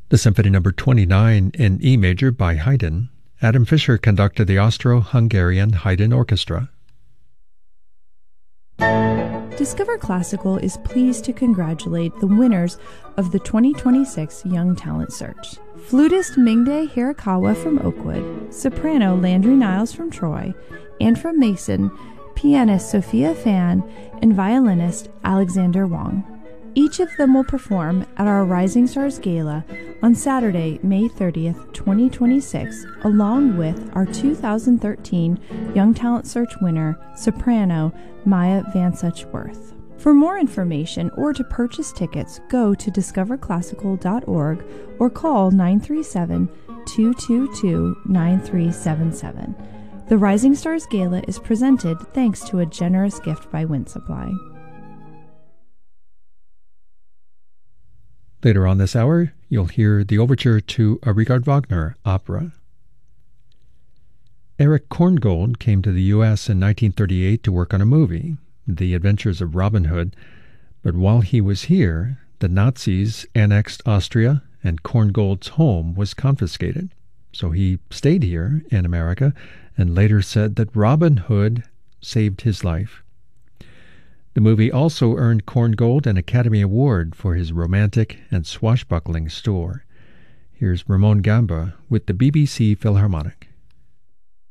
The Symphony No. 29 in E major by Haydn. Adam Fischer conducted the Austro-Hungarian Haydn Orchestra. Discover Classical is pleased to congratulate the winners of the 2026 Young Talent Search. Flutist Mingde Hirakawa from Oakwood, soprano Landry Niles from Troy, and from Mason, pianist Sophia Fan, and violinist Alexander Wong. Each of them will perform at our Rising Stars Gala on Saturday, May 30th, 2026, along with our 2013 Young Talent Search winner, soprano Maya Van Suchworth. For more information or to purchase tickets, go to discoverclassical.org or call 937-222-9377. The Rising Stars Gala is presented thanks to a generous gift by Wind Supply. Later on this hour, you'll hear the overture to a Richard Wagner opera. Erich Korngold came to the U.S. in 1938 to work on a movie, The Adventures of Robin Hood, but while he was here, the Nazis annexed Austria and Korngold's home was confiscated. So he stayed here in America and later said that Robin Hood saved his life. The movie also earned Korngold an Academy Award for his romantic and swashbuckling score. Here's Ramon Gamba with the BBC Philharmonic.